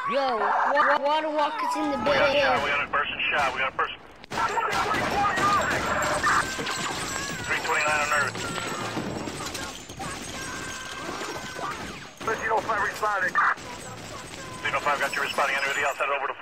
Yo, water walkers in the We building. got a person shot. We got a person. 329 on Earth. 1305 responding. 1305 got you responding. Anybody else? Head over to